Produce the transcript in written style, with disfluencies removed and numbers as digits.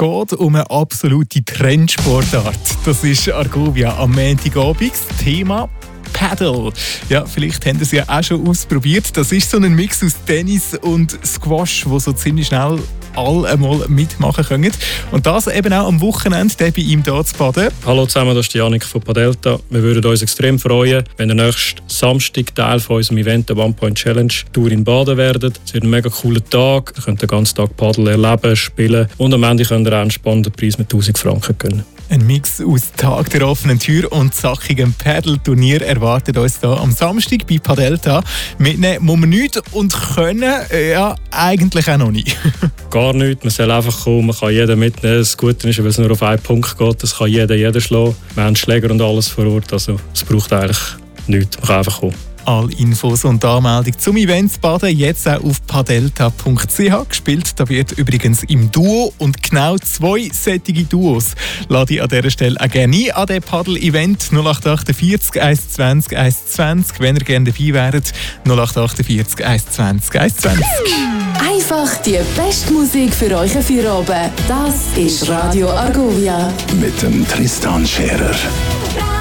geht um eine absolute Trendsportart. Das ist Argovia am Montagabend. Das Thema Paddle. Ja, vielleicht haben Sie es ja auch schon ausprobiert. Das ist so ein Mix aus Tennis und Squash, wo so ziemlich schnell alle einmal mitmachen können. Und das eben auch am Wochenende, der bei ihm hier zu Baden. Hallo zusammen, das ist Janik von Padelta. Wir würden uns extrem freuen, wenn ihr nächsten Samstag Teil von unserem Event der One Point Challenge Tour in Baden werdet. Es wird ein mega cooler Tag. Ihr könnt den ganzen Tag Paddel erleben, spielen und am Ende könnt ihr auch einen spannenden Preis mit 1000 Franken gewinnen. Ein Mix aus Tag der offenen Tür und sackigem Paddle-Turnier erwartet uns hier am Samstag bei Padelta. Mitnehmen muss man nichts und können ja eigentlich auch noch nicht. Gar nichts, man soll einfach kommen, man kann jeden mitnehmen. Das Gute ist, weil es nur auf einen Punkt geht, das kann jeder schlagen. Wir haben Schläger und alles vor Ort, also es braucht eigentlich nichts, man kann einfach kommen. Alle Infos und Anmeldung zum Event Baden jetzt auch auf padelta.ch. Gespielt da wird übrigens im Duo und genau 2 solche Duos lade ich an dieser Stelle auch gerne ein an den Paddel-Event 0848 120 120. Wenn ihr gerne dabei wäret, 0848 120 120. Einfach die beste Musik für euch Feierabend. Das ist Radio Argovia. Mit dem Tristan Scherer.